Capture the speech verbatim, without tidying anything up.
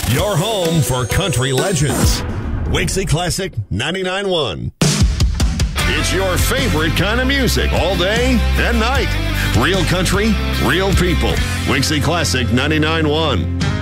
Your home for country legends. Wixie Classic ninety-nine point one. It's your favorite kind of music all day and night. Real country, real people. Wixie Classic ninety-nine point one.